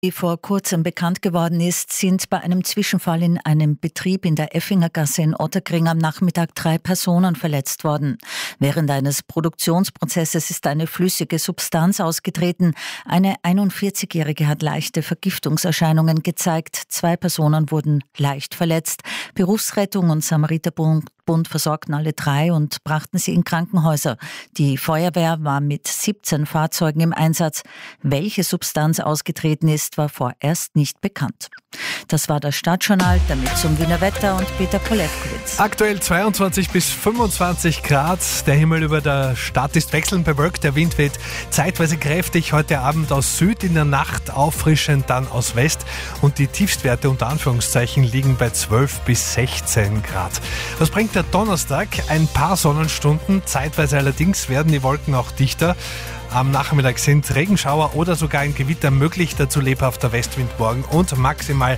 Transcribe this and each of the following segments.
Wie vor kurzem bekannt geworden ist, sind bei einem Zwischenfall in einem Betrieb in der Effingergasse in Ottakring am Nachmittag 3 Personen verletzt worden. Während eines Produktionsprozesses ist eine flüssige Substanz ausgetreten. Eine 41-Jährige hat leichte Vergiftungserscheinungen gezeigt. 2 Personen wurden leicht verletzt. Berufsrettung und Samariterbund versorgten alle 3 und brachten sie in Krankenhäuser. Die Feuerwehr war mit 17 Fahrzeugen im Einsatz. Welche Substanz ausgetreten ist, war vorerst nicht bekannt. Das war das Stadtjournal, damit zum Wiener Wetter und Peter Polewkowitz. Aktuell 22 bis 25 Grad. Der Himmel über der Stadt ist wechselnd bewölkt. Der Wind weht zeitweise kräftig. Heute Abend aus Süd, in der Nacht auffrischend dann aus West. Und die Tiefstwerte unter Anführungszeichen liegen bei 12 bis 16 Grad. Was bringt der Donnerstag? Ein paar Sonnenstunden. Zeitweise allerdings werden die Wolken auch dichter. Am Nachmittag sind Regenschauer oder sogar ein Gewitter möglich, dazu lebhafter Westwind morgen und maximal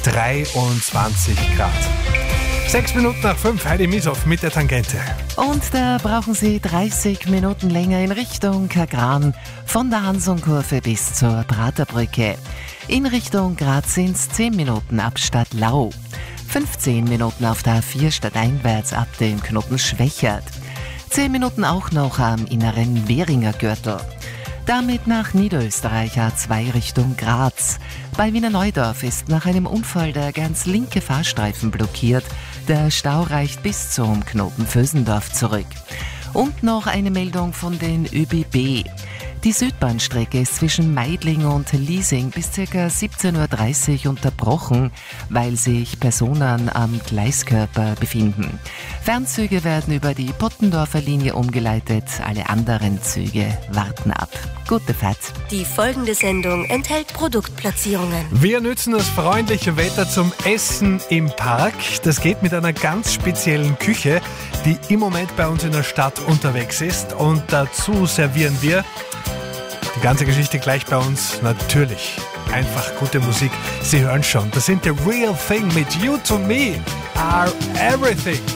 23 Grad. 6 Minuten nach 5, Heidi Mieshoff mit der Tangente. Und da brauchen Sie 30 Minuten länger in Richtung Kagran, von der Hansonkurve bis zur Praterbrücke. In Richtung Graz sind es 10 Minuten ab Stadtlau. 15 Minuten auf der A4 stadteinwärts ab dem Knoten Schwächert. 10 Minuten auch noch am inneren Währinger Gürtel. Damit nach Niederösterreich A2 Richtung Graz. Bei Wiener Neudorf ist nach einem Unfall der ganz linke Fahrstreifen blockiert. Der Stau reicht bis zum Knoten Vösendorf zurück. Und noch eine Meldung von den ÖBB. Die Südbahnstrecke ist zwischen Meidling und Liesing bis ca. 17.30 Uhr unterbrochen, weil sich Personen am Gleiskörper befinden. Fernzüge werden über die Pottendorfer Linie umgeleitet, alle anderen Züge warten ab. Gute Fahrt. Die folgende Sendung enthält Produktplatzierungen. Wir nützen das freundliche Wetter zum Essen im Park. Das geht mit einer ganz speziellen Küche, die im Moment bei uns in der Stadt unterwegs ist. Und dazu servieren wir die ganze Geschichte gleich bei uns. Natürlich einfach gute Musik. Sie hören schon, das sind The Real Thing mit You to Me Are Everything.